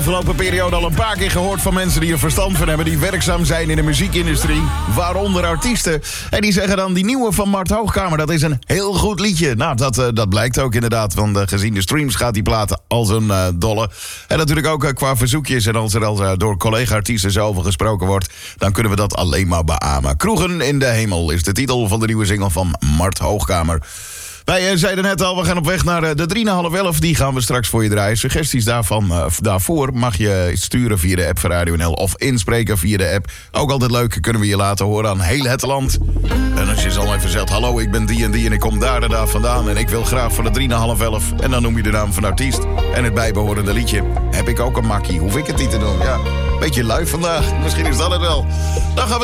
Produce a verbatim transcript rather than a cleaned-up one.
Afgelopen periode al een paar keer gehoord van mensen die er verstand van hebben, die werkzaam zijn in de muziekindustrie, waaronder artiesten. En die zeggen dan, die nieuwe van Mart Hoogkamer, dat is een heel goed liedje. Nou, dat, uh, dat blijkt ook inderdaad, want uh, gezien de streams gaat die plaat als een uh, dolle. En natuurlijk ook uh, qua verzoekjes, en als er al uh, door collega-artiesten zo over gesproken wordt, dan kunnen we dat alleen maar beamen. Kroegen in de hemel is de titel van de nieuwe single van Mart Hoogkamer. Wij zeiden net al, we gaan op weg naar de drie na half elf. Die gaan we straks voor je draaien. Suggesties daarvan, uh, daarvoor mag je sturen via de app van Radio N L of inspreken via de app. Ook altijd leuk, kunnen we je laten horen aan heel het land. En als je zo even zegt, hallo, ik ben die en die en ik kom daar en daar vandaan en ik wil graag voor de drie na half elf. En dan noem je de naam van de artiest en het bijbehorende liedje. Heb ik ook een makkie, hoef ik het niet te doen. Ja, beetje lui vandaag, misschien is dat het wel. Dan gaan we